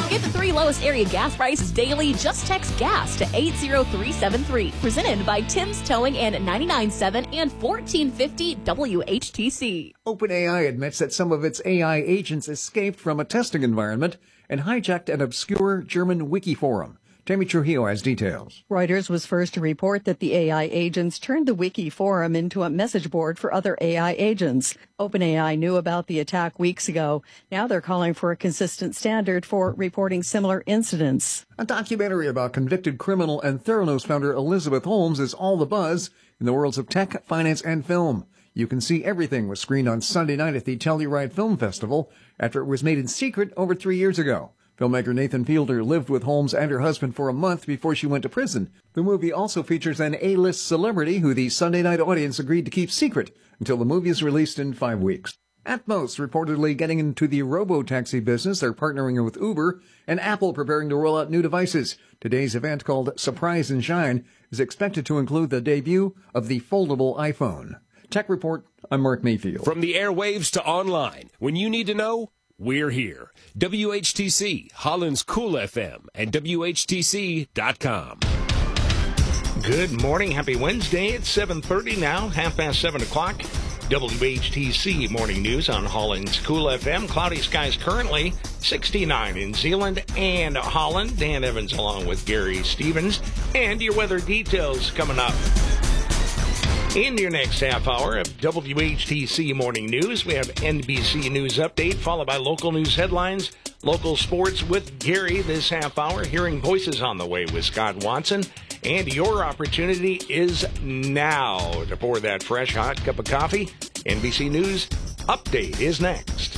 Get the 3 lowest area gas prices daily. Just text GAS to 80373. Presented by Tim's Towing and 99.7 and 1450 WHTC. OpenAI admits that some of its AI agents escaped from a testing environment and hijacked an obscure German wiki forum. Tammy Trujillo has details. Reuters was first to report that the AI agents turned the wiki forum into a message board for other AI agents. OpenAI knew about the attack weeks ago. Now they're calling for a consistent standard for reporting similar incidents. A documentary about convicted criminal and Theranos founder Elizabeth Holmes is all the buzz in the worlds of tech, finance, and film. You Can See Everything was screened on Sunday night at the Telluride Film Festival after it was made in secret over 3 years ago. Filmmaker Nathan Fielder lived with Holmes and her husband for a month before she went to prison. The movie also features an A-list celebrity who the Sunday night audience agreed to keep secret until the movie is released in 5 weeks. Atmos reportedly getting into the robo-taxi business. They're partnering with Uber, and Apple preparing to roll out new devices. Today's event, called Surprise and Shine, is expected to include the debut of the foldable iPhone. Tech Report, I'm Mark Mayfield. From the airwaves to online, when you need to know, we're here. WHTC, Holland's Cool FM, and WHTC.com. Good morning. Happy Wednesday. It's 7:30 now, 7:30. WHTC Morning News on Holland's Cool FM. Cloudy skies currently, 69 in Zeeland and Holland. Dan Evans along with Gary Stevens. And your weather details coming up. In your next half hour of WHTC Morning News, we have NBC News Update, followed by local news headlines, local sports with Gary this half hour, hearing voices on the way with Scott Watson. And your opportunity is now to pour that fresh, hot cup of coffee. NBC News Update is next.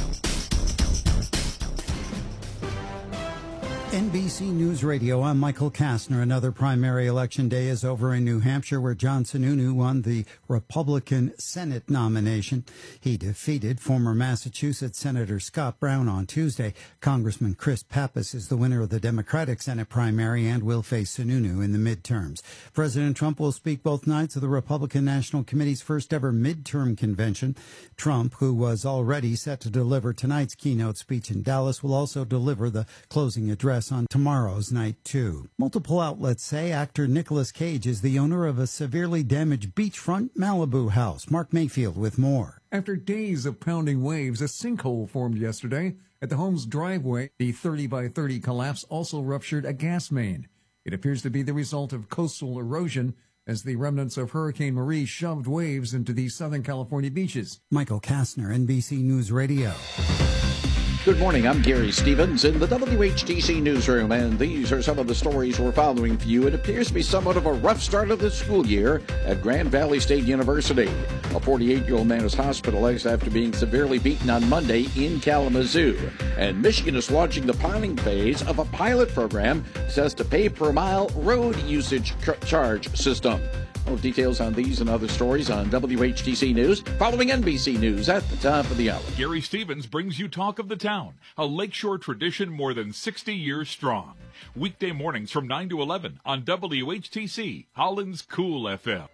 NBC News Radio, I'm Michael Kastner. Another primary election day is over in New Hampshire, where John Sununu won the Republican Senate nomination. He defeated former Massachusetts Senator Scott Brown on Tuesday. Congressman Chris Pappas is the winner of the Democratic Senate primary and will face Sununu in the midterms. President Trump will speak both nights of the Republican National Committee's first ever midterm convention. Trump, who was already set to deliver tonight's keynote speech in Dallas, will also deliver the closing address on tomorrow's night, too. Multiple outlets say actor Nicolas Cage is the owner of a severely damaged beachfront Malibu house. Mark Mayfield with more. After days of pounding waves, a sinkhole formed yesterday at the home's driveway. The 30-by-30 collapse also ruptured a gas main. It appears to be the result of coastal erosion as the remnants of Hurricane Marie shoved waves into the Southern California beaches. Michael Kastner, NBC News Radio. Good morning, I'm Gary Stevens in the WHTC newsroom, and these are some of the stories we're following for you. It appears to be somewhat of a rough start of the school year at Grand Valley State University. A 48-year-old man is hospitalized after being severely beaten on Monday in Kalamazoo. And Michigan is launching the piloting phase of a pilot program that says to pay per mile road usage charge system. More details on these and other stories on WHTC News, following NBC News at the top of the hour. Gary Stevens brings you Talk of the Town, a lakeshore tradition more than 60 years strong. Weekday mornings from 9 to 11 on WHTC, Holland's Cool FM.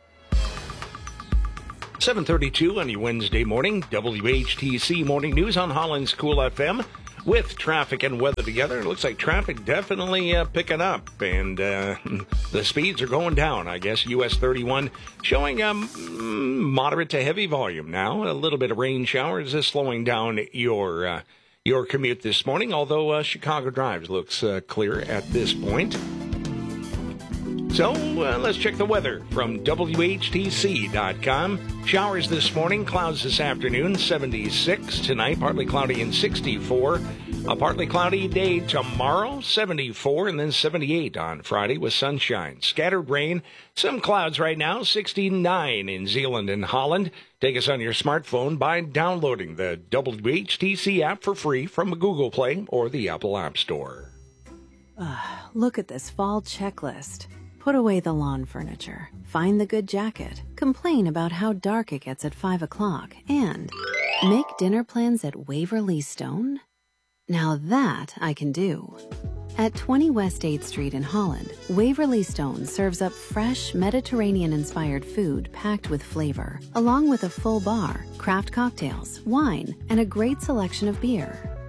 7:32 on your Wednesday morning, WHTC Morning News on Holland's Cool FM. With traffic and weather together, it looks like traffic definitely picking up, and the speeds are going down. I guess US 31 showing moderate to heavy volume now. A little bit of rain showers is slowing down your commute this morning, although Chicago Drive looks clear at this point. So let's check the weather from WHTC.com. Showers this morning, clouds this afternoon, 76 tonight, partly cloudy and 64. A partly cloudy day tomorrow, 74, and then 78 on Friday with sunshine. Scattered rain, some clouds right now, 69 in Zeeland and Holland. Take us on your smartphone by downloading the WHTC app for free from Google Play or the Apple App Store. Look at this fall checklist. Put away the lawn furniture, find the good jacket, complain about how dark it gets at 5 o'clock, and make dinner plans at Waverly Stone? Now that I can do. At 20 West 8th Street in Holland, Waverly Stone serves up fresh, Mediterranean-inspired food packed with flavor, along with a full bar, craft cocktails, wine, and a great selection of beer.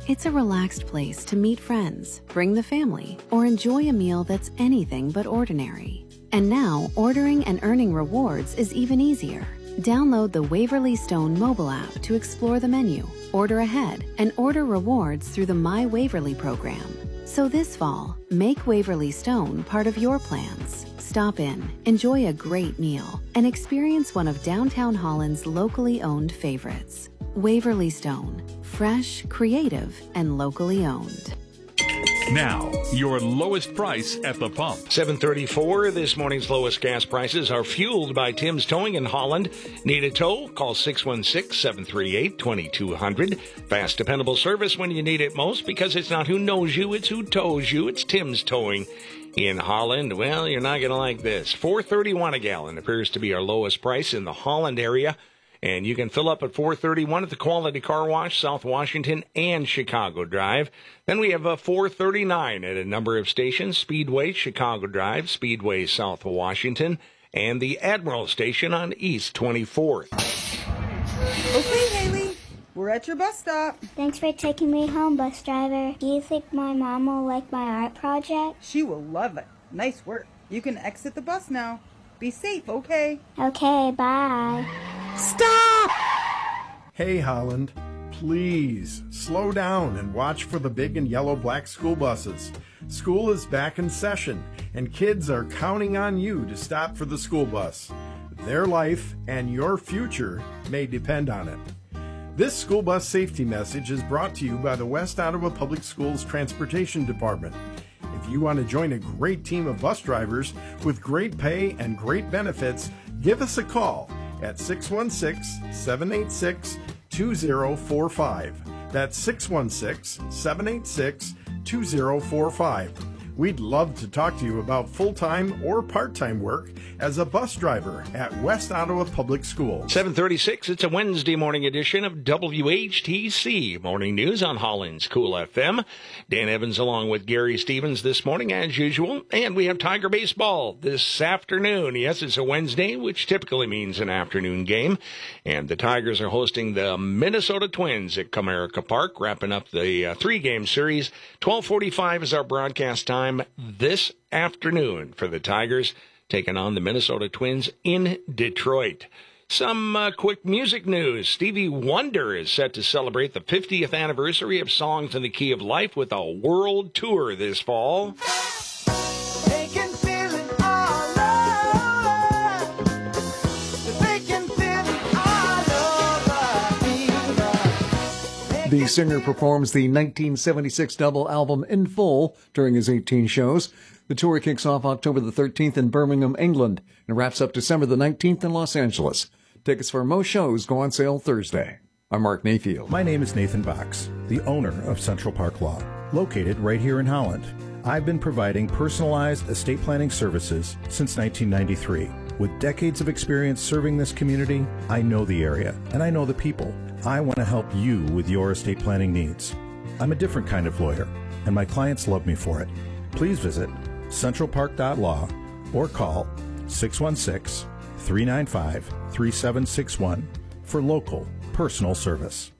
It's a relaxed place to meet friends, bring the family, or enjoy a meal that's anything but ordinary. And now, ordering and earning rewards is even easier. Download the Waverly Stone mobile app to explore the menu, order ahead, and order rewards through the My Waverly program. So this fall, make Waverly Stone part of your plans. Stop in, enjoy a great meal, and experience one of downtown Holland's locally owned favorites. Waverly Stone, fresh, creative, and locally owned. Now, your lowest price at the pump. 7:34. This morning's lowest gas prices are fueled by Tim's Towing in Holland. Need a tow? Call 616-738-2200. Fast, dependable service when you need it most, because it's not who knows you, it's who tows you. It's Tim's Towing in Holland. Well, you're not going to like this. $4.31 a gallon appears to be our lowest price in the Holland area. And you can fill up at $4.31 at the Quality Car Wash, South Washington and Chicago Drive. Then we have $4.39 at a number of stations: Speedway, Chicago Drive, Speedway, South Washington, and the Admiral Station on East 24th. Okay, Haley, we're at your bus stop. Thanks for taking me home, bus driver. Do you think my mom will like my art project? She will love it. Nice work. You can exit the bus now. Be safe, okay? Okay, bye. Stop! Hey, Holland, please slow down and watch for the big and yellow black school buses. School is back in session, and kids are counting on you to stop for the school bus. Their life and your future may depend on it. This school bus safety message is brought to you by the West Ottawa Public Schools Transportation Department. If you want to join a great team of bus drivers with great pay and great benefits, give us a call at 616-786-2045. That's 616-786-2045. We'd love to talk to you about full-time or part-time work as a bus driver at West Ottawa Public Schools. 7:36, it's a Wednesday morning edition of WHTC Morning News on Holland's Cool FM. Dan Evans along with Gary Stevens this morning as usual. And we have Tiger baseball this afternoon. Yes, it's a Wednesday, which typically means an afternoon game. And the Tigers are hosting the Minnesota Twins at Comerica Park, wrapping up the three-game series. 12:45 is our broadcast time this afternoon for the Tigers, taking on the Minnesota Twins in Detroit. Some quick music news. Stevie Wonder is set to celebrate the 50th anniversary of Songs in the Key of Life with a world tour this fall. The singer performs the 1976 double album in full during his 18 shows. The tour kicks off October the 13th in Birmingham, England, and wraps up December the 19th in Los Angeles. Tickets for most shows go on sale Thursday. I'm Mark Mayfield. My name is Nathan Box, the owner of Central Park Law, located right here in Holland. I've been providing personalized estate planning services since 1993. With decades of experience serving this community, I know the area and I know the people. I want to help you with your estate planning needs. I'm a different kind of lawyer, and my clients love me for it. Please visit centralpark.law or call 616-395-3761 for local personal service.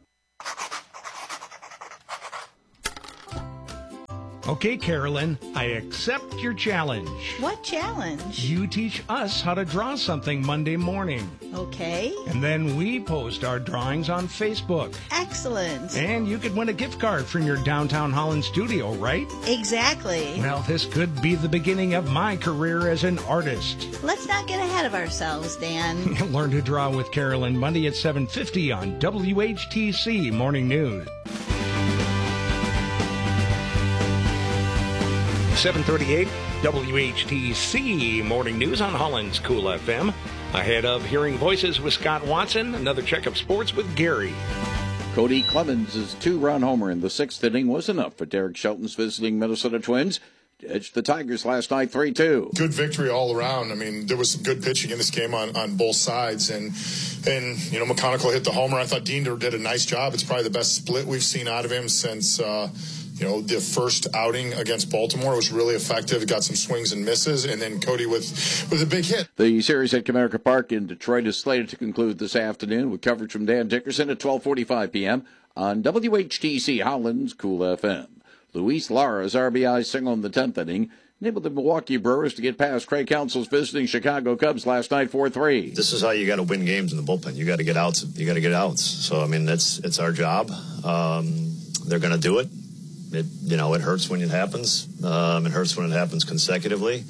Okay, Carolyn, I accept your challenge. What challenge? You teach us how to draw something Monday morning. Okay. And then we post our drawings on Facebook. Excellent. And you could win a gift card from your downtown Holland studio, right? Exactly. Well, this could be the beginning of my career as an artist. Let's not get ahead of ourselves, Dan. Learn to draw with Carolyn Monday at 7:50 on WHTC Morning News. 7:38, WHTC Morning News on Holland's Cool FM. Ahead of Hearing Voices with Scott Watson, another check of sports with Gary. Cody Clemens' two-run homer in the sixth inning was enough for Derek Shelton's visiting Minnesota Twins. Edged the Tigers last night 3-2. Good victory all around. I mean, there was some good pitching in this game on both sides. And you know, McConaughey hit the homer. I thought Dean did a nice job. It's probably the best split we've seen out of him since you know, the first outing against Baltimore was really effective. Got some swings and misses, and then Cody with a big hit. The series at Comerica Park in Detroit is slated to conclude this afternoon with coverage from Dan Dickerson at 12:45 p.m. on WHTC Holland's Cool FM. Luis Lara's RBI single in the 10th inning enabled the Milwaukee Brewers to get past Craig Counsell's visiting Chicago Cubs last night 4-3. This is how you got to win games in the bullpen. You got to get outs. You got to get outs. So I mean, it's our job. They're going to do it. It hurts when it happens. It hurts when it happens consecutively.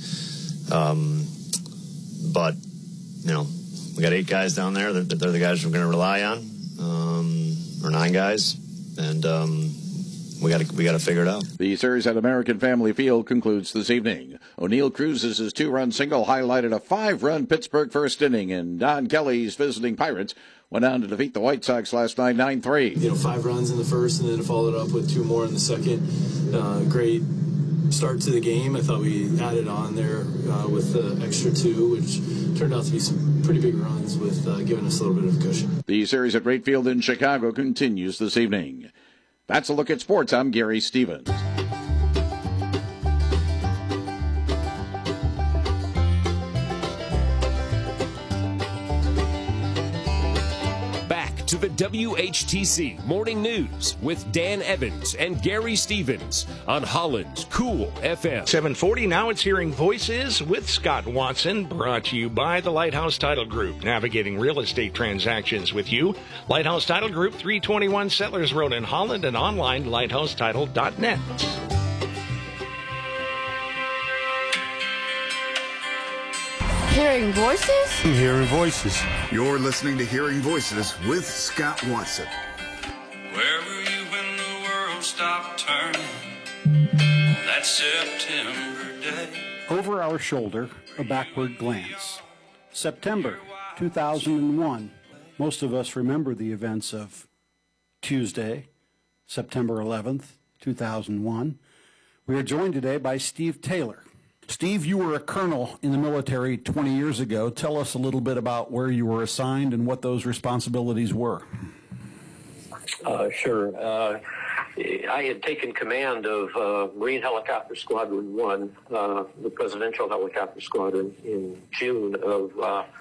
But we got 8 guys down there. They're the guys we're going to rely on, or 9 guys, and we got to figure it out. The series at American Family Field concludes this evening. O'Neill Cruz's 2-run single highlighted a 5-run Pittsburgh first inning, and Don Kelly's visiting Pirates went on to defeat the White Sox last night 9-3. 5 runs in the first, and then followed up with 2 more in the second. Great start to the game. I thought we added on there with the extra 2, which turned out to be some pretty big runs with giving us a little bit of cushion. The series at Wright Field in Chicago continues this evening. That's a look at sports. I'm Gary Stevens. Back to the WHTC Morning News with Dan Evans and Gary Stevens on Holland's Cool FM. 740, now it's Hearing Voices with Scott Watson, brought to you by the Lighthouse Title Group, navigating real estate transactions with you. Lighthouse Title Group, 321 Settlers Road in Holland, and online, lighthousetitle.net. Hearing Voices? Hearing Voices. You're listening to Hearing Voices with Scott Watson. Where were you when the world stopped turning? That September day. Over our shoulder, a backward glance. September 2001. Most of us remember the events of Tuesday, September 11th, 2001. We are joined today by Steve Taylor. Steve, you were a colonel in the military 20 years ago. Tell us a little bit about where you were assigned and what those responsibilities were. Sure. I had taken command of Marine Helicopter Squadron 1, the Presidential Helicopter Squadron, in June of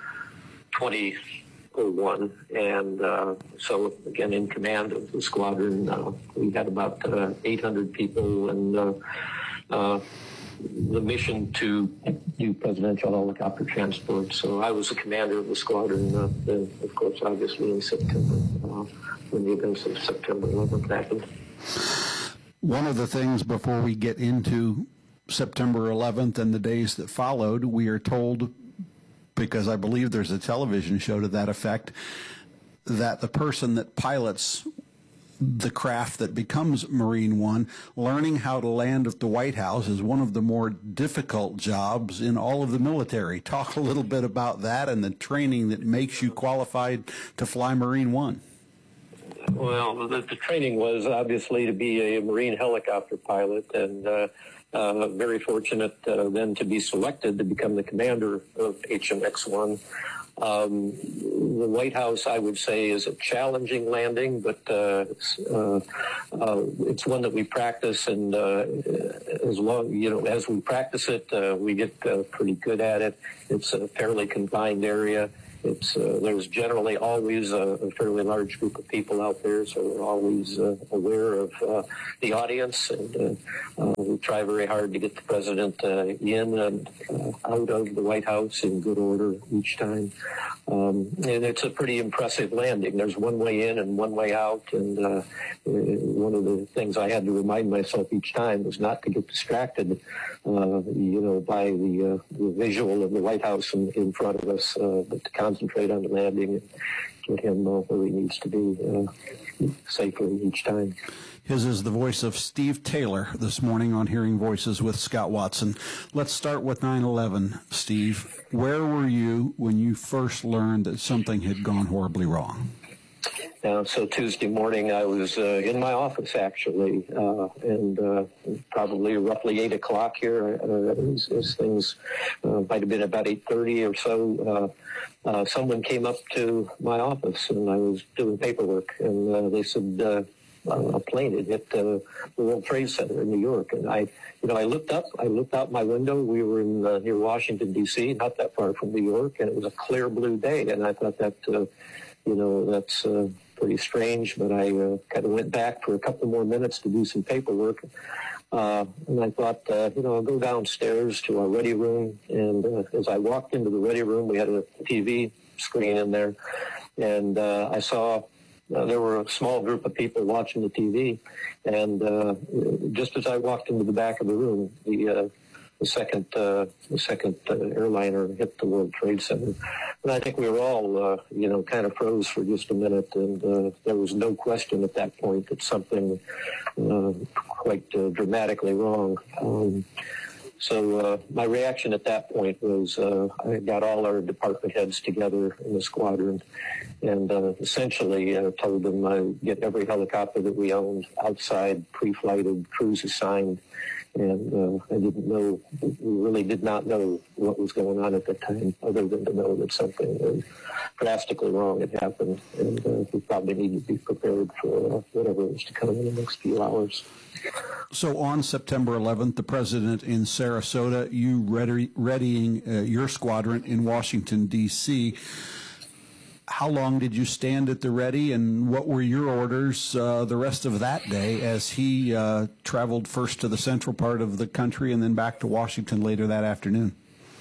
2001. And so, again, in command of the squadron, we had about 800 people, and the mission to do presidential helicopter transport. So I was the commander of the squadron, then, of course, obviously in September, when the events of September 11th happened. One of the things before we get into September 11th and the days that followed, we are told, because I believe there's a television show to that effect, that the person that pilots the craft that becomes Marine One, learning how to land at the White House is one of the more difficult jobs in all of the military. Talk a little bit about that and the training that makes you qualified to fly Marine One. Well, the training was obviously to be a Marine helicopter pilot, and very fortunate then to be selected to become the commander of HMX-1. The White House, I would say, is a challenging landing, but it's one that we practice, and as we practice it, we get pretty good at it. It's a fairly confined area. There's generally always a fairly large group of people out there, so we're always aware of the audience, and we try very hard to get the president in and out of the White House in good order each time. And it's a pretty impressive landing. There's one way in and one way out, and one of the things I had to remind myself each time was not to get distracted, by the visual of the White House in front of us, but to concentrate on the landing and get him where he needs to be safely each time. His is the voice of Steve Taylor this morning on Hearing Voices with Scott Watson. Let's start with 9/11, Steve. Where were you when you first learned that something had gone horribly wrong? So Tuesday morning, I was in my office, actually, and probably roughly 8 o'clock here, as things might have been about 8:30 or so. Someone came up to my office, and I was doing paperwork, and they said a plane had hit the World Trade Center in New York. And I looked out my window. We were in near Washington, D.C., not that far from New York, and it was a clear blue day. And I thought that, that's pretty strange, but I kind of went back for a couple more minutes to do some paperwork. And I thought, I'll go downstairs to our ready room. And as I walked into the ready room, we had a TV screen in there. And I saw there were a small group of people watching the TV. And just as I walked into the back of the room, the second airliner hit the World Trade Center. And I think we were all, kind of froze for just a minute. And there was no question at that point that something quite dramatically wrong. So my reaction at that point was I got all our department heads together in the squadron and essentially told them I'd get every helicopter that we owned outside, pre-flighted, crews assigned. And I didn't know, we really did not know what was going on at the time, other than to know that something drastically wrong had happened. And we probably need to be prepared for whatever was to come in the next few hours. So on September 11th, the president in Sarasota, you readying your squadron in Washington, D.C., how long did you stand at the ready, and what were your orders the rest of that day as he traveled first to the central part of the country and then back to Washington later that afternoon?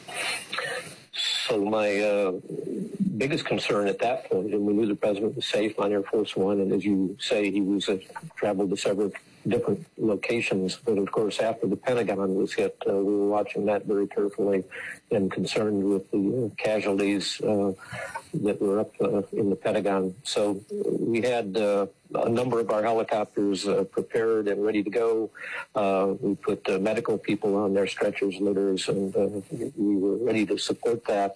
So my biggest concern at that point, and we knew the president was safe on Air Force One, and as you say, he was traveled to several different locations. But of course, after the Pentagon was hit, we were watching that very carefully and concerned with the casualties that were up in the Pentagon. So we had a number of our helicopters prepared and ready to go. We put medical people on their stretchers, litters, and we were ready to support that.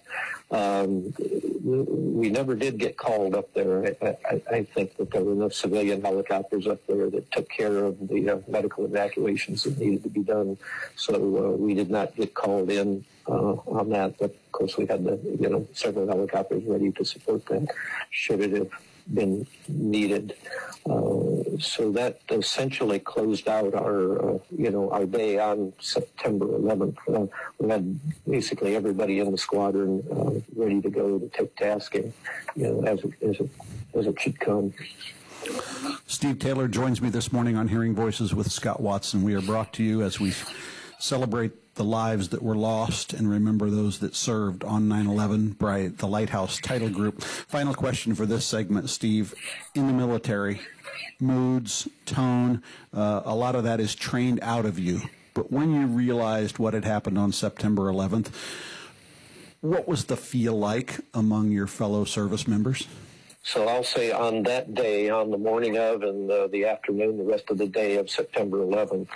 We never did get called up there. I think that there were enough civilian helicopters up there that took care of the medical evacuations that needed to be done. So we did not get called in on that. But of course, we had several helicopters ready to support that should it have been needed. So that essentially closed out our day on September 11th. We had basically everybody in the squadron ready to go to take tasking, as it should come. Steve Taylor joins me this morning on Hearing Voices with Scott Watson. We are brought to you as we celebrate the lives that were lost and remember those that served on 9/11 by the Lighthouse Title Group. Final question for this segment, Steve. In the military, moods, tone, a lot of that is trained out of you. But when you realized what had happened on September 11th, what was the feel like among your fellow service members? So I'll say on that day, on the morning of and the afternoon, the rest of the day of September 11th,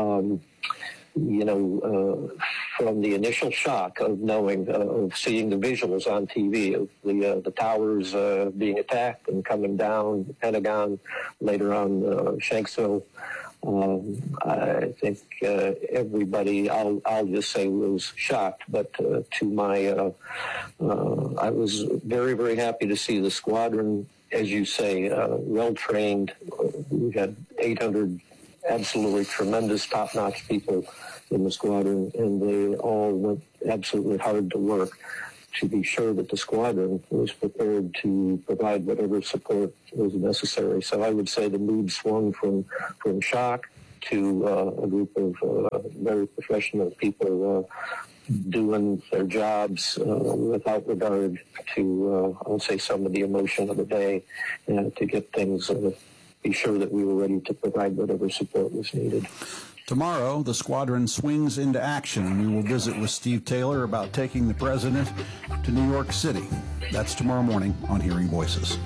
from the initial shock of knowing, of seeing the visuals on TV of the towers being attacked and coming down, the Pentagon, later on Shanksville, I think everybody, I'll just say, was shocked. But to my, I was very, very happy to see the squadron, as you say, well-trained. We had 800 absolutely tremendous, top-notch people in the squadron, and they all went absolutely hard to work to be sure that the squadron was prepared to provide whatever support was necessary. So I would say the mood swung from shock to a group of very professional people doing their jobs without regard to, I would say, some of the emotion of the day, to get things, be sure that we were ready to provide whatever support was needed. Tomorrow, the squadron swings into action, and we will visit with Steve Taylor about taking the president to New York City. That's tomorrow morning on Hearing Voices.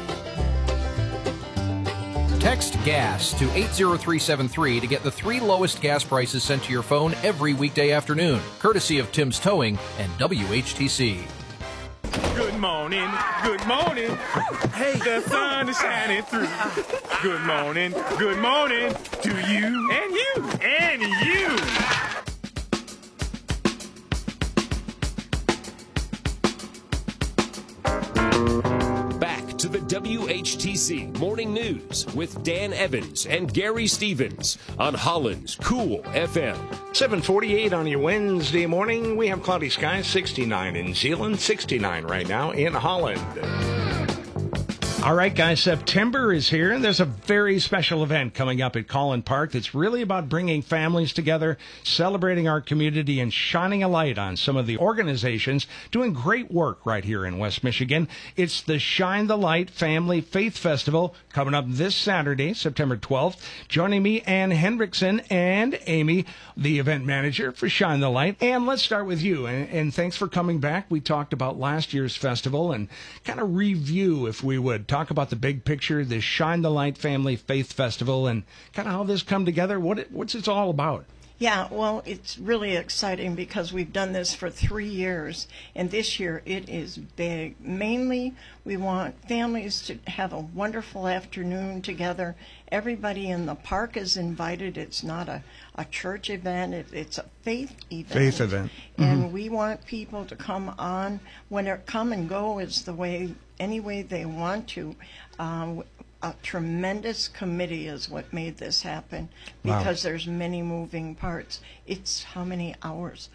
Text GAS to 80373 to get the 3 lowest gas prices sent to your phone every weekday afternoon, courtesy of Tim's Towing and WHTC. Good morning, good morning. Hey, the sun is shining through. Good morning to you and you and you. Back to the WHTC Morning News with Dan Evans and Gary Stevens on Holland's Cool FM. 7:48 on your Wednesday morning. We have cloudy skies, 69 in Zeeland, 69 right now in Holland. All right, guys, September is here, and there's a very special event coming up at Collin Park that's really about bringing families together, celebrating our community, and shining a light on some of the organizations doing great work right here in West Michigan. It's the Shine the Light Family Faith Festival coming up this Saturday, September 12th. Joining me, Ann Hendrickson and Amy, the event manager for Shine the Light. Ann, let's start with you, and thanks for coming back. We talked about last year's festival and kind of review, if we would. Talk about the big picture, the Shine the Light Family Faith Festival, and kind of how this come together. What's it all about? Yeah, well, it's really exciting because we've done this for 3 years, and this year it is big. Mainly, we want families to have a wonderful afternoon together. Everybody in the park is invited. It's not a church event. It's a faith event. Faith event. And we want people to come on. When they come and go is any way they want to. A tremendous committee is what made this happen because there's many moving parts. It's how many hours?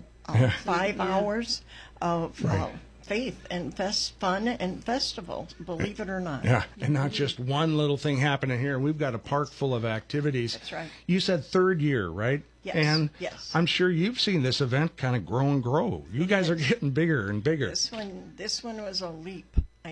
5 hours of faith and fun and festivals, believe it or not. Yeah, and not just one little thing happening here. We've got a park full of activities. That's right. You said third year, right? Yes. And yes. I'm sure you've seen this event kind of grow and grow. You guys are getting bigger and bigger. This one was a leap.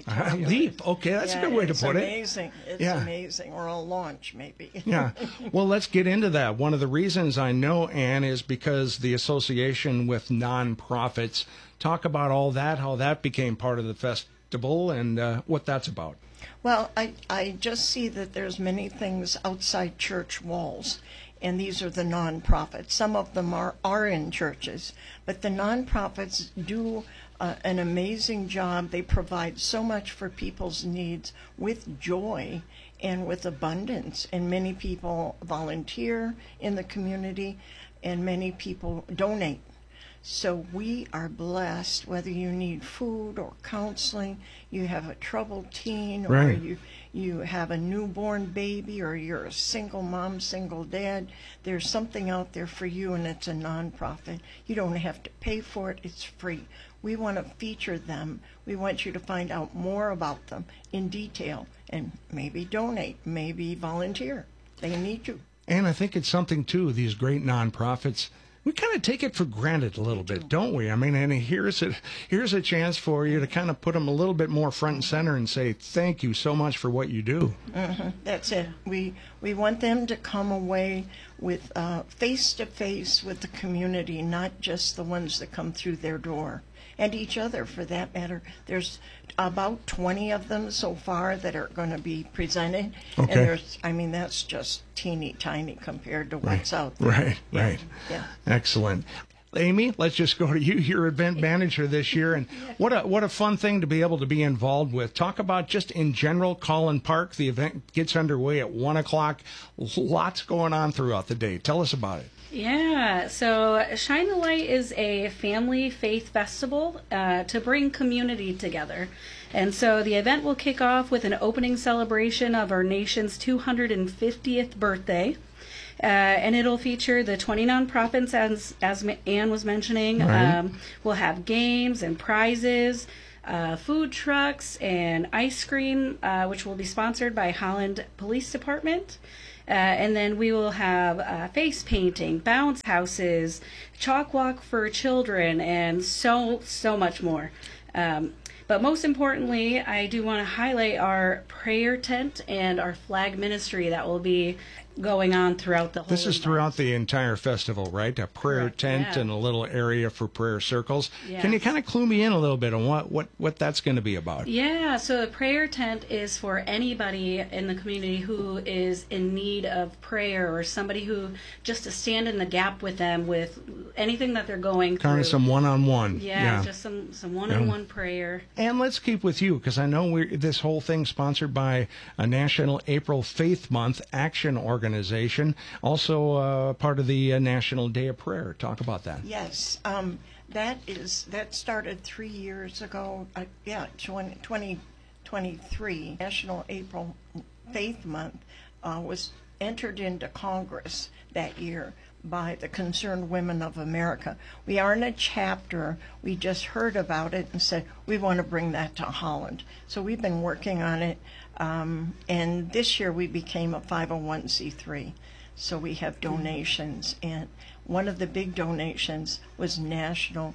Leap. Okay, that's a good way to put it. It's amazing. Or a launch, maybe. Yeah. Well, let's get into that. One of the reasons I know, Ann, is because the association with nonprofits. Talk about all that, how that became part of the festival, and what that's about. Well, I just see that there's many things outside church walls, and these are the nonprofits. Some of them are in churches, but the nonprofits do an amazing job. They provide so much for people's needs with joy and with abundance, and many people volunteer in the community, and many people donate. So we are blessed, whether you need food or counseling, you have a troubled teen, or you have a newborn baby, or you're a single mom, single dad, there's something out there for you, and it's a nonprofit. You don't have to pay for it, it's free. We want to feature them. We want you to find out more about them in detail, and maybe donate, maybe volunteer. They need you. And I think it's something, too, these great nonprofits, we kind of take it for granted a little bit, don't we? I mean, and here's a chance for you to kind of put them a little bit more front and center and say, thank you so much for what you do. That's it. We want them to come away with face-to-face with the community, not just the ones that come through their door. And each other, for that matter. There's about 20 of them so far that are going to be presented. Okay. And that's just teeny tiny compared to what's out there. Right. Yeah. Excellent. Amy, let's just go to you. You're event manager this year, and what a fun thing to be able to be involved with. Talk about just in general, Collin Park. The event gets underway at 1 o'clock. Lots going on throughout the day. Tell us about it. Yeah, so Shine the Light is a family faith festival to bring community together. And so the event will kick off with an opening celebration of our nation's 250th birthday. And it'll feature the 20 nonprofits, as Ann was mentioning. Right. We'll have games and prizes, food trucks, and ice cream, which will be sponsored by Holland Police Department. And then we will have face painting, bounce houses, chalk walk for children, and so much more. But most importantly, I do want to highlight our prayer tent and our flag ministry that will be going on throughout the whole This is event. throughout the entire festival, right? A prayer tent and a little area for prayer circles. Yes. Can you kind of clue me in a little bit on what that's going to be about? Yeah, so the prayer tent is for anybody in the community who is in need of prayer, or somebody who just to stand in the gap with them with anything that they're going through. Kind of some one-on-one. Yeah, just some one-on-one prayer. And let's keep with you, because I know this whole thing sponsored by a National April Faith Month Action Organization, also part of the National Day of Prayer. Talk about that. Yes, that started 3 years ago. 2023 National April Faith Month was entered into Congress that year by the Concerned Women of America. We aren't a chapter. We just heard about it and said, we want to bring that to Holland. So we've been working on it, and this year we became a 501c3. So we have donations, and one of the big donations was National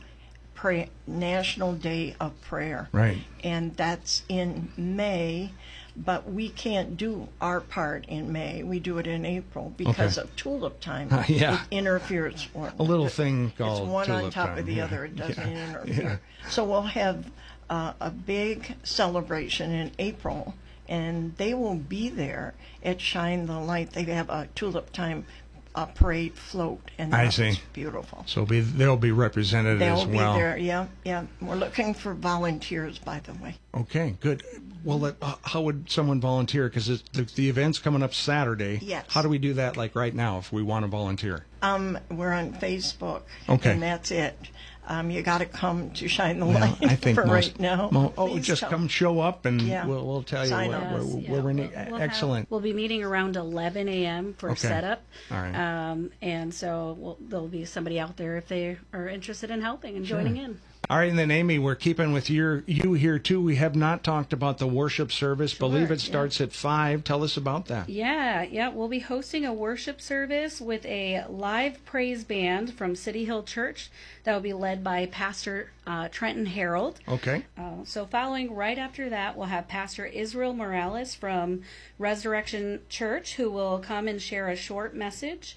Day of Prayer. Right. And that's in May, but we can't do our part in May. We do it in April because of tulip time. Yeah. It interferes. A little thing called It's one tulip on top time. of the Yeah. other. It doesn't Yeah. interfere. So we'll have a big celebration in April, and they will be there at Shine the Light. They have a tulip time parade float, and I that's see. beautiful. So they'll be represented They'll as well. be there, yeah. We're looking for volunteers, by the way. Okay, good. Well, how would someone volunteer? Because the event's coming up Saturday. Yes. How do we do that, like right now, if we want to volunteer? We're on Facebook, Okay. and that's it. You got to come to Shine the Light I think for right now. Please just come show up, and Yeah. we'll tell you Sign where up. we need. Excellent. We'll be meeting around 11 a.m. for Okay. setup. All right. And so there'll be somebody out there if they are interested in helping and joining in. All right, and then Amy, we're keeping with you here too. We have not talked about the worship service. Believe it starts at 5. Tell us about that. Yeah. We'll be hosting a worship service with a live praise band from City Hill Church that will be led by Pastor Trenton Harold. Okay. So following right after that, we'll have Pastor Israel Morales from Resurrection Church, who will come and share a short message.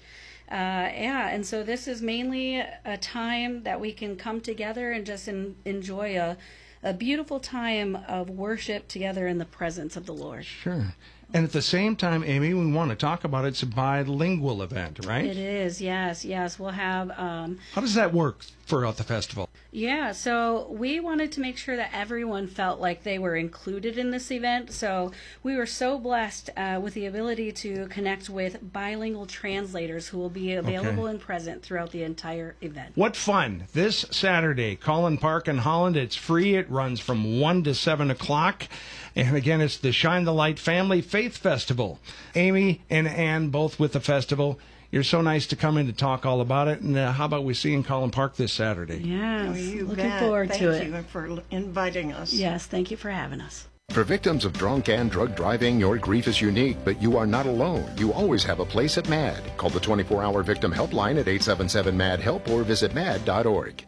And so this is mainly a time that we can come together and just enjoy a beautiful time of worship together in the presence of the Lord. Sure. And at the same time, Amy, we want to talk about it's a bilingual event, right? It is, yes. We'll have... How does that work throughout the festival? Yeah, so we wanted to make sure that everyone felt like they were included in this event. So we were so blessed with the ability to connect with bilingual translators who will be available and present throughout the entire event. What fun. This Saturday, Collin Park in Holland. It's free. It runs from 1 to 7 o'clock. And again, it's the Shine the Light Family Faith Festival. Amy and Ann, both with the festival. You're so nice to come in to talk all about it. And how about we see you in Collin Park this Saturday? Yeah, You looking bet. forward to it. Thank you for inviting us. Yes, thank you for having us. For victims of drunk and drug driving, your grief is unique, but you are not alone. You always have a place at MAD. Call the 24-hour victim helpline at 877-MAD-HELP or visit mad.org.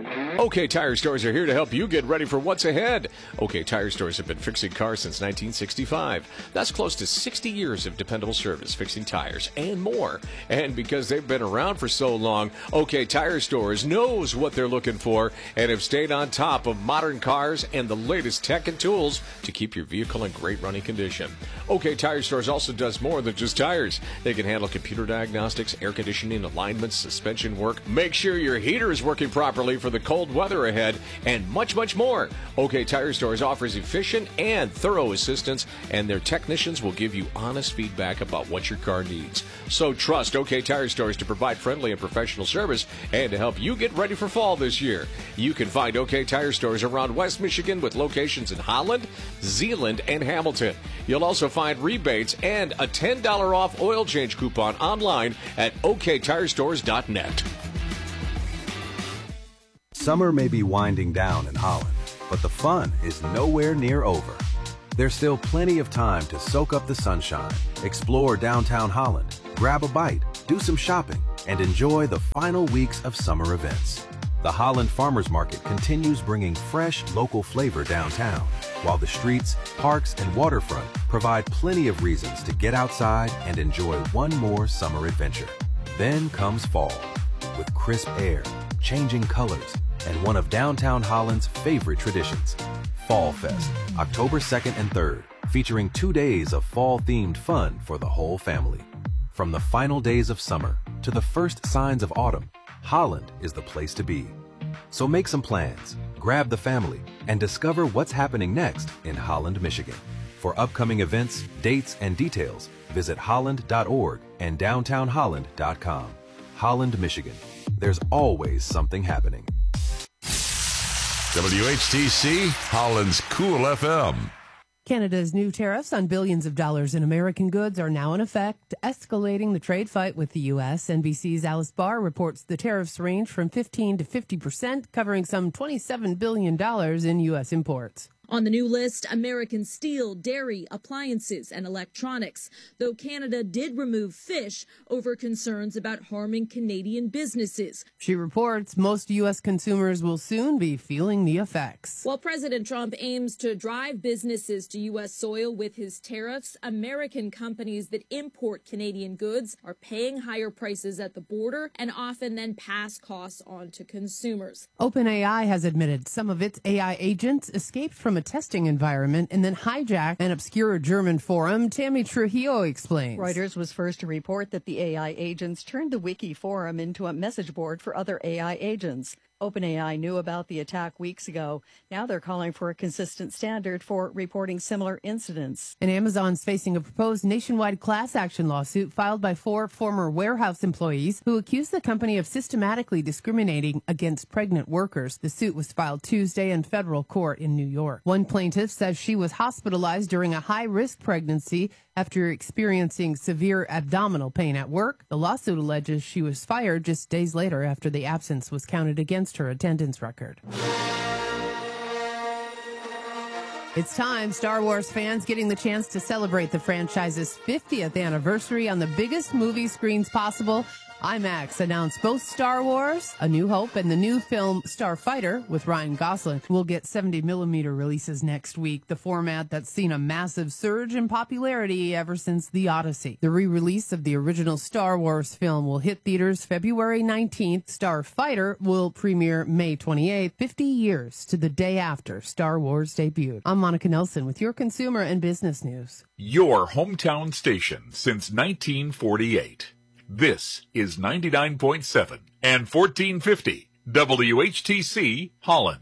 OK Tire Stores are here to help you get ready for what's ahead. OK Tire Stores have been fixing cars since 1965. That's close to 60 years of dependable service, fixing tires and more. And because they've been around for so long, OK Tire Stores knows what they're looking for and have stayed on top of modern cars and the latest tech and tools to keep your vehicle in great running condition. OK Tire Stores also does more than just tires. They can handle computer diagnostics, air conditioning, alignments, suspension work, make sure your heater is working properly for the cold weather ahead, and much, much more. OK Tire Stores offers efficient and thorough assistance, and their technicians will give you honest feedback about what your car needs. So trust OK Tire Stores to provide friendly and professional service and to help you get ready for fall this year. You can find OK Tire Stores around West Michigan with locations in Holland, Zeeland, and Hamilton. You'll also find rebates and a $10 off oil change coupon online at oktirestores.net. Summer may be winding down in Holland, but the fun is nowhere near over. There's still plenty of time to soak up the sunshine, explore downtown Holland, grab a bite, do some shopping, and enjoy the final weeks of summer events. The Holland Farmers Market continues bringing fresh, local flavor downtown, while the streets, parks, and waterfront provide plenty of reasons to get outside and enjoy one more summer adventure. Then comes fall, with crisp air, changing colors, and one of downtown Holland's favorite traditions, Fall Fest, October 2nd and 3rd, featuring 2 days of fall-themed fun for the whole family. From the final days of summer to the first signs of autumn, Holland is the place to be. So make some plans, grab the family, and discover what's happening next in Holland, Michigan. For upcoming events, dates, and details, visit holland.org and downtownholland.com. Holland, Michigan. There's always something happening. WHTC, Holland's Cool FM. Canada's new tariffs on billions of dollars in American goods are now in effect, escalating the trade fight with the U.S. NBC's Alice Barr reports the tariffs range from 15% to 50%, covering some $27 billion in U.S. imports. On the new list, American steel, dairy, appliances, and electronics, though Canada did remove fish over concerns about harming Canadian businesses. She reports most U.S. consumers will soon be feeling the effects. While President Trump aims to drive businesses to U.S. soil with his tariffs, American companies that import Canadian goods are paying higher prices at the border and often then pass costs on to consumers. OpenAI has admitted some of its AI agents escaped from a testing environment and then hijacked an obscure German forum. Tammy Trujillo explains. Reuters was first to report that the AI agents turned the Wiki forum into a message board for other AI agents. OpenAI knew about the attack weeks ago. Now they're calling for a consistent standard for reporting similar incidents. And Amazon's facing a proposed nationwide class action lawsuit filed by 4 former warehouse employees who accuse the company of systematically discriminating against pregnant workers. The suit was filed Tuesday in federal court in New York. One plaintiff says she was hospitalized during a high-risk pregnancy after experiencing severe abdominal pain at work. The lawsuit alleges she was fired just days later after the absence was counted against her attendance record. It's time. Star Wars fans getting the chance to celebrate the franchise's 50th anniversary on the biggest movie screens possible. IMAX announced both Star Wars, A New Hope, and the new film Starfighter with Ryan Gosling will get 70mm releases next week, the format that's seen a massive surge in popularity ever since The Odyssey. The re-release of the original Star Wars film will hit theaters February 19th. Starfighter will premiere May 28th, 50 years to the day after Star Wars debuted. I'm Monica Nelson with your consumer and business news. Your hometown station since 1948. This is 99.7 and 1450 WHTC Holland.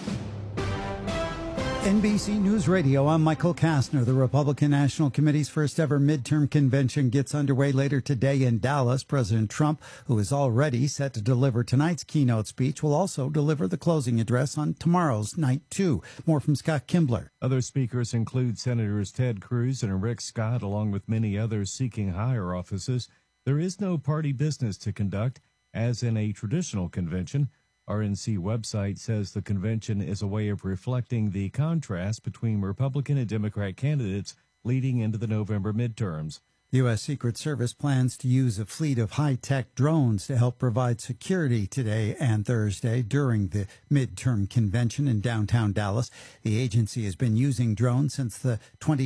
NBC News Radio, I'm Michael Kastner. The Republican National Committee's first ever midterm convention gets underway later today in Dallas. President Trump, who is already set to deliver tonight's keynote speech, will also deliver the closing address on tomorrow's night 2. More from Scott Kimbler. Other speakers include Senators Ted Cruz and Rick Scott, along with many others seeking higher offices. There is no party business to conduct, as in a traditional convention. RNC website says the convention is a way of reflecting the contrast between Republican and Democrat candidates leading into the November midterms. The U.S. Secret Service plans to use a fleet of high-tech drones to help provide security today and Thursday during the midterm convention in downtown Dallas. The agency has been using drones since the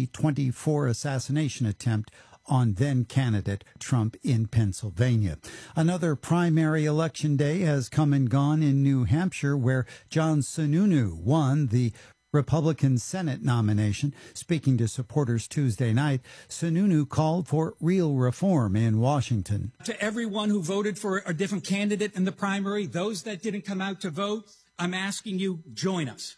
2024 assassination attempt on then-candidate Trump in Pennsylvania. Another primary election day has come and gone in New Hampshire, where John Sununu won the Republican Senate nomination. Speaking to supporters Tuesday night, Sununu called for real reform in Washington. To everyone who voted for a different candidate in the primary, those that didn't come out to vote, I'm asking you, join us.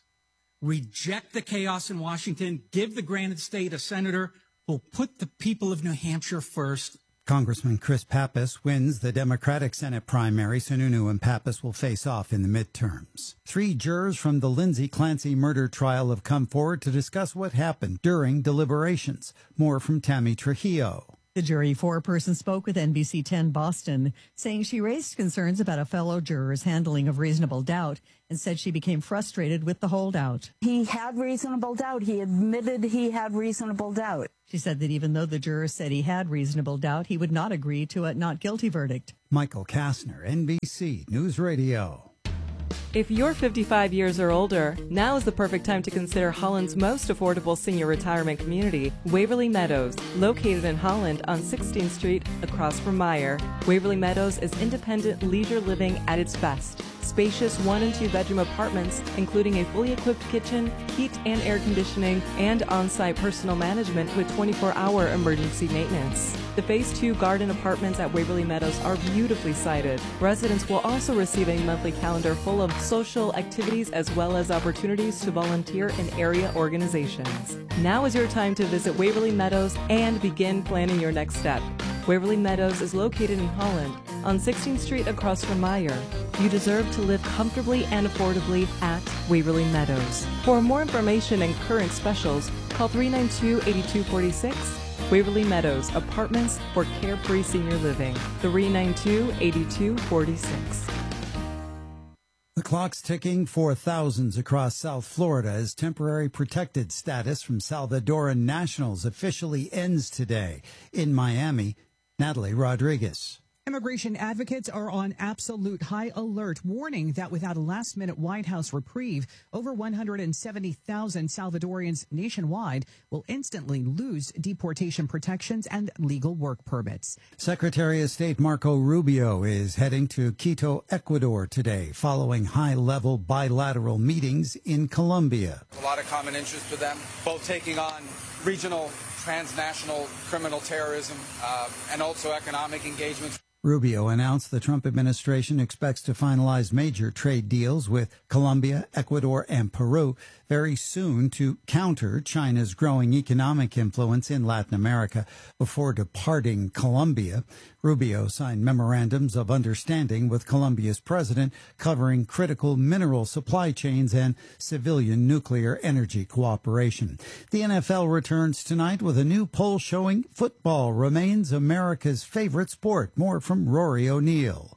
Reject the chaos in Washington. Give the granite state a senator who'll put the people of New Hampshire first. Congressman Chris Pappas wins the Democratic Senate primary. Sununu and Pappas will face off in the midterms. 3 jurors from the Lindsay Clancy murder trial have come forward to discuss what happened during deliberations. More from Tammy Trujillo. The jury 4-person spoke with NBC 10 Boston, saying she raised concerns about a fellow juror's handling of reasonable doubt and said she became frustrated with the holdout. He had reasonable doubt. He admitted he had reasonable doubt. She said that even though the juror said he had reasonable doubt, he would not agree to a not guilty verdict. Michael Kastner, NBC News Radio. If you're 55 years or older, now is the perfect time to consider Holland's most affordable senior retirement community, Waverly Meadows, located in Holland on 16th Street across from Meyer. Waverly Meadows is independent leisure living at its best. Spacious 1- and 2-bedroom apartments, including a fully equipped kitchen, heat and air conditioning, and on-site personal management with 24-hour emergency maintenance. The Phase 2 garden apartments at Waverly Meadows are beautifully sited. Residents will also receive a monthly calendar full of social activities as well as opportunities to volunteer in area organizations. Now is your time to visit Waverly Meadows and begin planning your next step. Waverly Meadows is located in Holland on 16th Street across from Meyer. You deserve to live comfortably and affordably at Waverly Meadows. For more information and current specials, call 392-8246. Waverly Meadows, apartments for carefree senior living. 392-8246. The clock's ticking for thousands across South Florida as temporary protected status from Salvadoran nationals officially ends today. In Miami, Natalie Rodriguez. Immigration advocates are on absolute high alert, warning that without a last-minute White House reprieve, over 170,000 Salvadorians nationwide will instantly lose deportation protections and legal work permits. Secretary of State Marco Rubio is heading to Quito, Ecuador today, following high-level bilateral meetings in Colombia. A lot of common interest with them, both taking on regional, transnational criminal terrorism and also economic engagements. Rubio announced the Trump administration expects to finalize major trade deals with Colombia, Ecuador, and Peru very soon to counter China's growing economic influence in Latin America. Before departing Colombia, Rubio signed memorandums of understanding with Colombia's president covering critical mineral supply chains and civilian nuclear energy cooperation. The NFL returns tonight with a new poll showing football remains America's favorite sport. More from Rory O'Neill.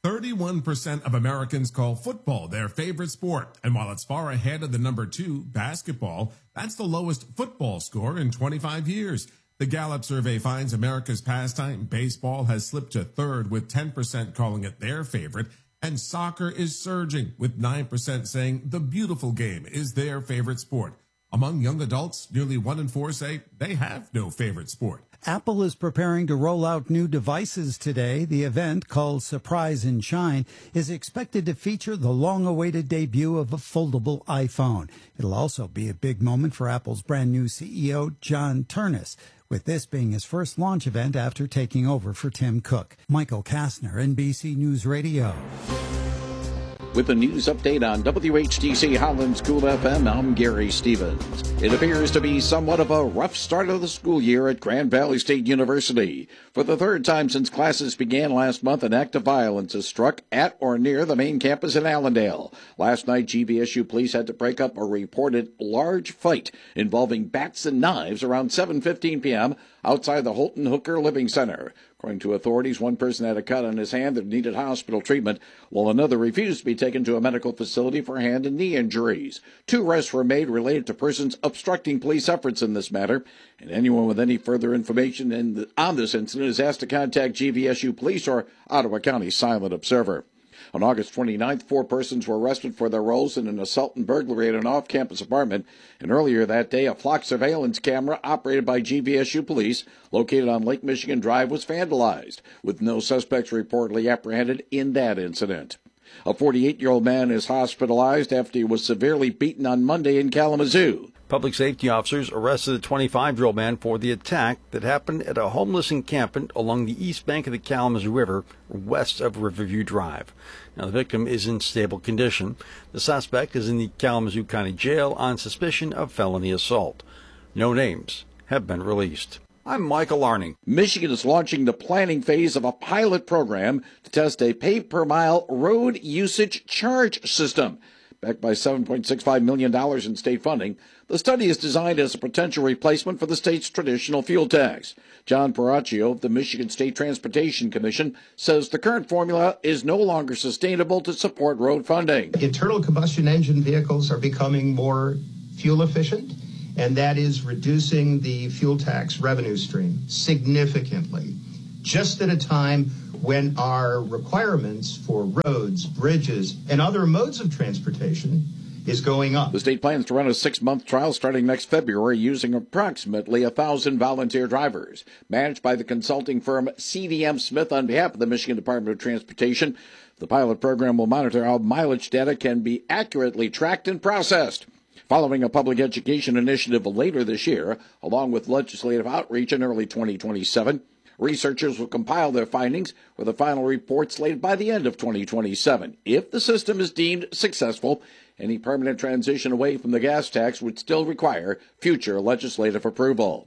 31% of Americans call football their favorite sport. And while it's far ahead of the number 2, basketball, that's the lowest football score in 25 years. The Gallup survey finds America's pastime, baseball, has slipped to 3rd with 10% calling it their favorite. And soccer is surging with 9% saying the beautiful game is their favorite sport. Among young adults, nearly 1 in 4 say they have no favorite sport. Apple is preparing to roll out new devices today. The event, called Surprise and Shine, is expected to feature the long-awaited debut of a foldable iPhone. It'll also be a big moment for Apple's brand new CEO, John Ternus, with this being his first launch event after taking over for Tim Cook. Michael Kastner, NBC News Radio. With a news update on WHTC Holland School FM, I'm Gary Stevens. It appears to be somewhat of a rough start of the school year at Grand Valley State University. For the 3rd time since classes began last month, an act of violence has struck at or near the main campus in Allendale. Last night, GVSU police had to break up a reported large fight involving bats and knives around 7:15 p.m. outside the Holton Hooker Living Center. According to authorities, one person had a cut on his hand that needed hospital treatment, while another refused to be taken to a medical facility for hand and knee injuries. 2 arrests were made related to persons obstructing police efforts in this matter, and anyone with any further information on this incident is asked to contact GVSU Police or Ottawa County Silent Observer. On August 29th, 4 persons were arrested for their roles in an assault and burglary at an off-campus apartment. And earlier that day, a flock surveillance camera operated by GVSU police located on Lake Michigan Drive was vandalized, with no suspects reportedly apprehended in that incident. A 48-year-old man is hospitalized after he was severely beaten on Monday in Kalamazoo. Public safety officers arrested a 25-year-old man for the attack that happened at a homeless encampment along the east bank of the Kalamazoo River, west of Riverview Drive. Now, the victim is in stable condition. The suspect is in the Kalamazoo County Jail on suspicion of felony assault. No names have been released. I'm Michael Arning. Michigan is launching the planning phase of a pilot program to test a pay-per-mile road usage charge system. Backed by $7.65 million in state funding, the study is designed as a potential replacement for the state's traditional fuel tax. John Paracchio of the Michigan State Transportation Commission says the current formula is no longer sustainable to support road funding. Internal combustion engine vehicles are becoming more fuel efficient, and that is reducing the fuel tax revenue stream significantly, just at a time when our requirements for roads, bridges, and other modes of transportation is going up. The state plans to run a 6-month trial starting next February using approximately 1,000 volunteer drivers. Managed by the consulting firm CDM Smith on behalf of the Michigan Department of Transportation, the pilot program will monitor how mileage data can be accurately tracked and processed. Following a public education initiative later this year, along with legislative outreach in early 2027, researchers will compile their findings with a final report slated by the end of 2027. If the system is deemed successful, any permanent transition away from the gas tax would still require future legislative approval.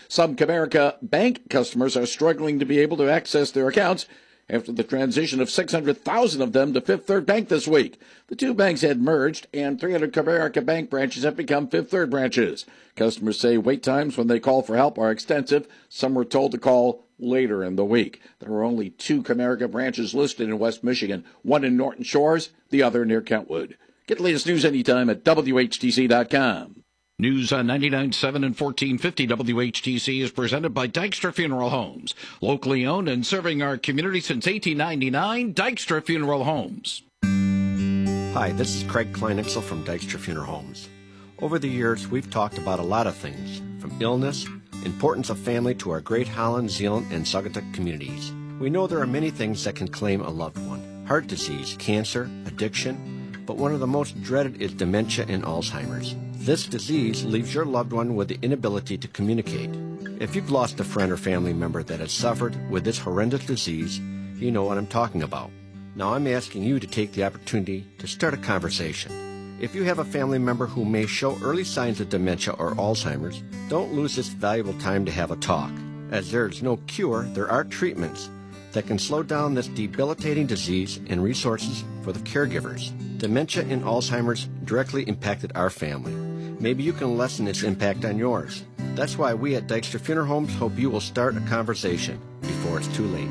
Some Comerica Bank customers are struggling to be able to access their accounts after the transition of 600,000 of them to Fifth Third Bank this week. The two banks had merged, and 300 Comerica Bank branches have become Fifth Third branches. Customers say wait times when they call for help are extensive. Some were told to call later in the week. There are only 2 Comerica branches listed in West Michigan, one in Norton Shores, the other near Kentwood. Get the latest news anytime at WHTC.com. News on 99.7 and 1450 WHTC is presented by Dykstra Funeral Homes. Locally owned and serving our community since 1899, Dykstra Funeral Homes. Hi, this is Craig Kleinixel from Dykstra Funeral Homes. Over the years, we've talked about a lot of things, from illness, importance of family to our great Holland, Zeeland, and Saugatuck communities. We know there are many things that can claim a loved one. Heart disease, cancer, addiction, but one of the most dreaded is dementia and Alzheimer's. This disease leaves your loved one with the inability to communicate. If you've lost a friend or family member that has suffered with this horrendous disease, you know what I'm talking about. Now I'm asking you to take the opportunity to start a conversation. If you have a family member who may show early signs of dementia or Alzheimer's, don't lose this valuable time to have a talk. As there is no cure, there are treatments that can slow down this debilitating disease and resources for the caregivers. Dementia and Alzheimer's directly impacted our family. Maybe you can lessen its impact on yours. That's why we at Dykstra Funeral Homes hope you will start a conversation before it's too late.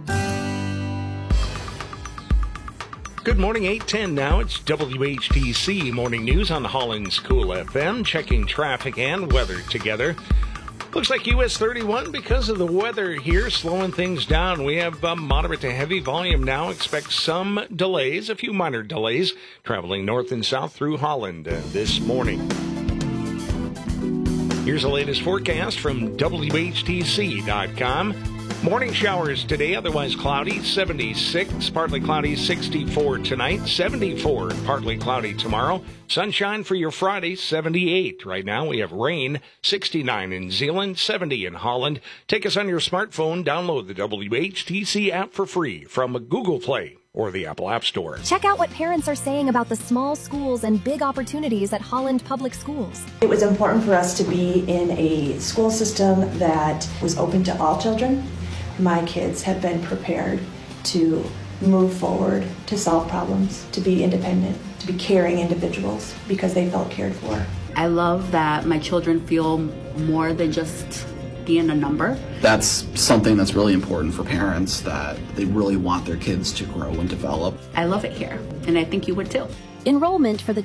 Good morning, 8:10 now. It's WHTC Morning News on Holland's Cool FM, checking traffic and weather together. Looks like US 31 because of the weather here, slowing things down. We have moderate to heavy volume now. Expect some delays, a few minor delays, traveling north and south through Holland this morning. Here's the latest forecast from WHTC.com. Morning showers today, otherwise cloudy, 76, partly cloudy, 64 tonight, 74, partly cloudy tomorrow. Sunshine for your Friday, 78. Right now we have rain, 69 in Zeeland, 70 in Holland. Take us on your smartphone, download the WHTC app for free from Google Play or the Apple App Store. Check out what parents are saying about the small schools and big opportunities at Holland Public Schools. It was important for us to be in a school system that was open to all children. My kids have been prepared to move forward, to solve problems, to be independent, to be caring individuals because they felt cared for. I love that my children feel more than just being a number. That's something that's really important for parents, that they really want their kids to grow and develop. I love it here, and I think you would too. Enrollment for the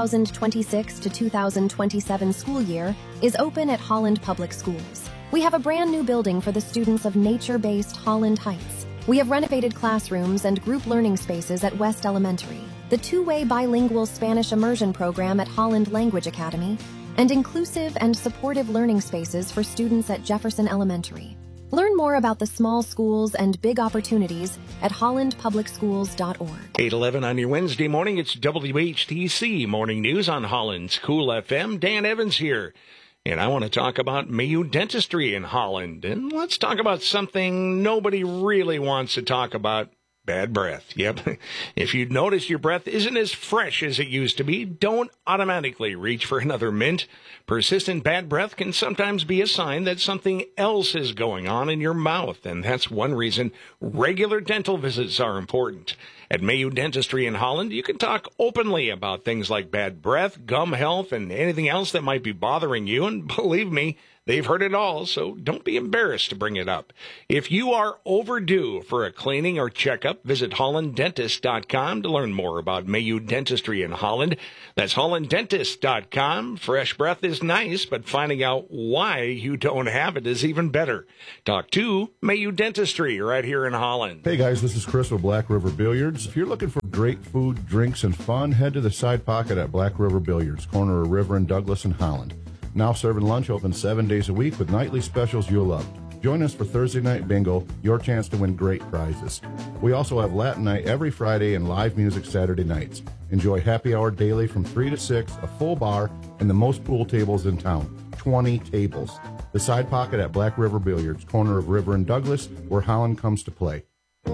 2026 to 2027 school year is open at Holland Public Schools. We have a brand new building for the students of nature-based Holland Heights. We have renovated classrooms and group learning spaces at West Elementary, the two-way bilingual Spanish immersion program at Holland Language Academy, and inclusive and supportive learning spaces for students at Jefferson Elementary. Learn more about the small schools and big opportunities at hollandpublicschools.org. 8:11 on your Wednesday morning. It's WHTC Morning News on Holland's Cool FM. Dan Evans here. And I want to talk about Mayo Dentistry in Holland. And let's talk about something nobody really wants to talk about. Bad breath. Yep. If you notice your breath isn't as fresh as it used to be, don't automatically reach for another mint. Persistent bad breath can sometimes be a sign that something else is going on in your mouth, and that's one reason regular dental visits are important. At Mayo Dentistry in Holland, you can talk openly about things like bad breath, gum health, and anything else that might be bothering you, and believe me, they've heard it all, so don't be embarrassed to bring it up. If you are overdue for a cleaning or checkup, visit hollanddentist.com to learn more about Mayo Dentistry in Holland. That's hollanddentist.com. Fresh breath is nice, but finding out why you don't have it is even better. Talk to Mayo Dentistry right here in Holland. Hey guys, this is Chris with Black River Billiards. If you're looking for great food, drinks, and fun, head to the Side Pocket at Black River Billiards, corner of River and Douglas in Holland. Now serving lunch, open 7 days a week with nightly specials you'll love. Join us for Thursday Night Bingo, your chance to win great prizes. We also have Latin Night every Friday and live music Saturday nights. Enjoy happy hour daily from 3 to 6, a full bar, and the most pool tables in town, 20 tables. The Side Pocket at Black River Billiards, corner of River and Douglas, where Holland comes to play.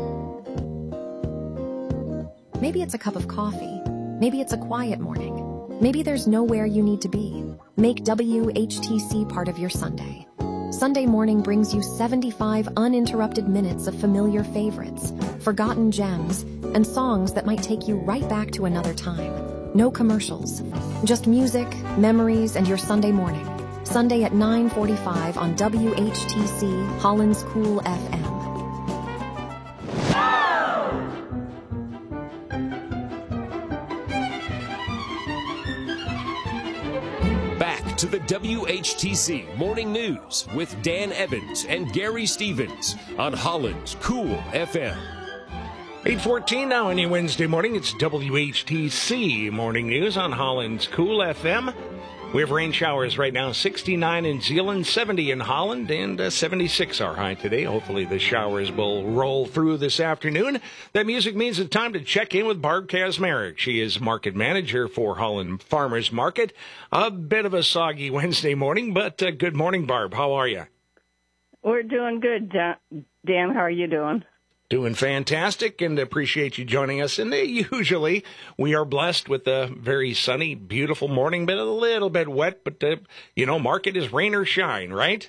Maybe it's a cup of coffee. Maybe it's a quiet morning. Maybe there's nowhere you need to be. Make WHTC part of your Sunday. Sunday Morning brings you 75 uninterrupted minutes of familiar favorites, forgotten gems, and songs that might take you right back to another time. No commercials. Just music, memories, and your Sunday morning. Sunday at 9:45 on WHTC Holland's Cool FM. Back to the WHTC Morning News with Dan Evans and Gary Stevens on Holland's Cool FM. 8:14 now on your Wednesday morning. It's WHTC Morning News on Holland's Cool FM. We have rain showers right now, 69 in Zeeland, 70 in Holland, and 76 our high today. Hopefully the showers will roll through this afternoon. That music means it's time to check in with Barb Kazmarek. She is market manager for Holland Farmers Market. A bit of a soggy Wednesday morning, but good morning, Barb. How are you? We're doing good, Dan. How are you doing? Doing fantastic, and appreciate you joining us. And usually we are blessed with a very sunny, beautiful morning, but a little bit wet. But, market is rain or shine, right?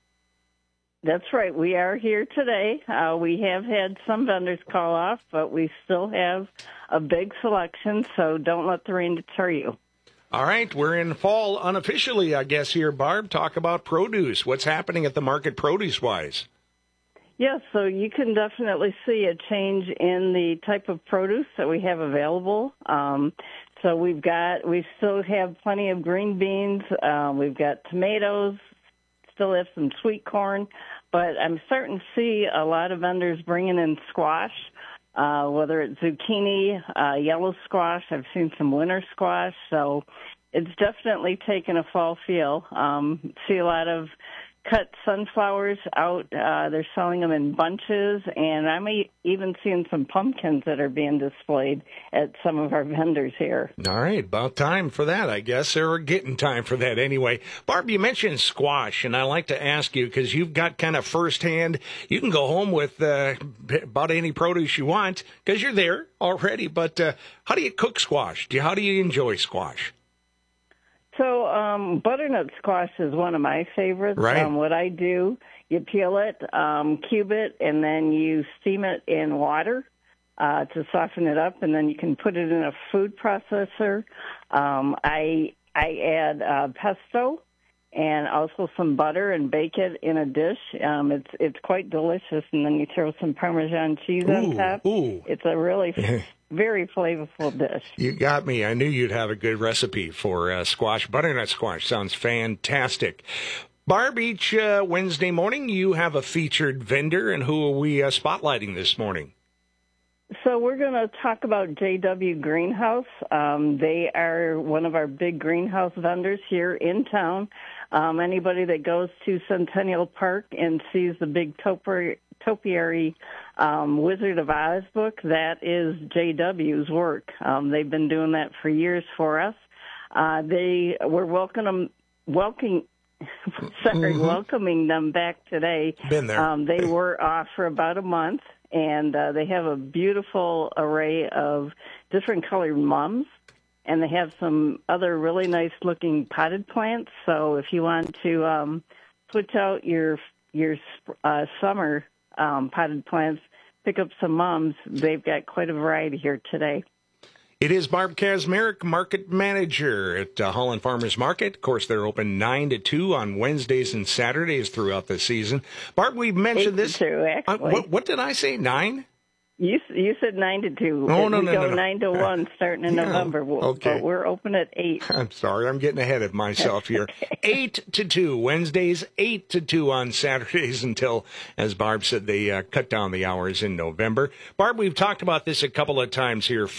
That's right. We are here today. We have had some vendors call off, but we still have a big selection, so don't let the rain deter you. All right. We're in fall unofficially, I guess, here, Barb. Talk about produce. What's happening at the market produce-wise? Yes, so you can definitely see a change in the type of produce that we have available. So we still have plenty of green beans. We've got tomatoes, still have some sweet corn, but I'm starting to see a lot of vendors bringing in squash, whether it's zucchini, yellow squash. I've seen some winter squash, so it's definitely taken a fall feel. See a lot of cut sunflowers out. They're selling them in bunches, and I'm even seeing some pumpkins that are being displayed at some of our vendors here. All right, about time for that, I guess, or getting time for that anyway. Barb, you mentioned squash, and I like to ask you, because you've got kind of firsthand, you can go home with about any produce you want, because you're there already, but how do you cook squash? How do you enjoy squash? So butternut squash is one of my favorites. Right. What I do, you peel it, cube it, and then you steam it in water to soften it up, and then you can put it in a food processor. I add pesto and also some butter and bake it in a dish. It's quite delicious, and then you throw some Parmesan cheese on top. Ooh. It's a really very flavorful dish. You got me. I knew you'd have a good recipe for squash. Butternut squash sounds fantastic. Barb, each Wednesday morning you have a featured vendor, and who are we spotlighting this morning? So we're going to talk about JW Greenhouse. They are one of our big greenhouse vendors here in town. Anybody that goes to Centennial Park and sees the big topiary Wizard of Oz book, that is JW's work. They've been doing that for years for us. We're welcoming them back today. Been there. They were off for about a month, and they have a beautiful array of different colored mums, and they have some other really nice-looking potted plants. So if you want to switch out your summer potted plants, pick up some mums, they've got quite a variety here today. It is Barb Kazmarek, market manager at Holland Farmers Market. Of course, they're open 9 to 2 on Wednesdays and Saturdays throughout the season. Barb, we've mentioned 8 to 2, actually. What did I say, 9? You said 9 to 2. Oh, no. 9 to 1 starting in November. Okay. But we're open at 8. I'm sorry. I'm getting ahead of myself here. 8 to 2 Wednesdays, 8 to 2 on Saturdays until, as Barb said, they cut down the hours in November. Barb, we've talked about this a couple of times here.